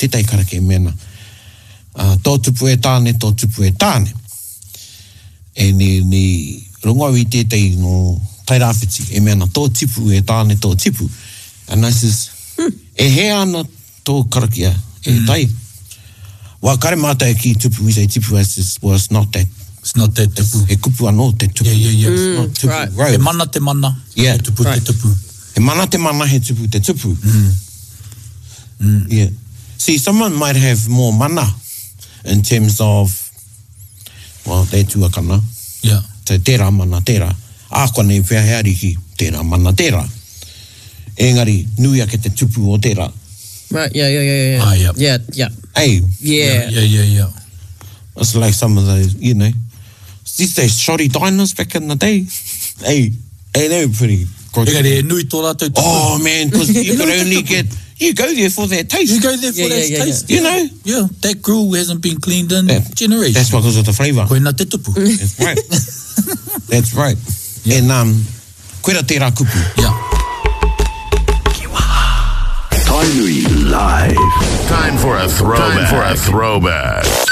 te tai karake mena. Tō tupu e tāne, tō tupu e tāne. E ni rongowi te tei no tairawhiti, e mena tō tipu e tāne, tō tipu. And I says, e he ana tō karakia, e tai. Wa kare mata e ki tupu, we say tipu, I says, well, it's not that. It's not that tupu. E kupu anō te tupu. Yeah. It's not tupu. Right. Right. He mana te mana, Yeah. he tupu Right. te tupu. He mana te mana, he tupu te tupu. Yeah. See, someone might have more mana in terms of, well, te tuakana. Yeah. Te tērā mana tērā. Ākua nei whea heari ki tērā mana tērā. Engari, nui ake te tupu o tērā. Right, yeah. Ah, yeah. Yeah. Hey, Yeah. it's like some of those, you know, these days shoddy diners back in the day. Hey, they were pretty good. Engari, e nui tō rātou tupu. Oh, man, because you could only get, you go there for that taste. You go there for that taste. You know? Yeah, that grill hasn't been cleaned in generations. That's because of the flavour. Koina te tupu. That's right. That's right. Yeah. And, koera tērā kupu. Yeah. Tainui Live. Time for a throwback.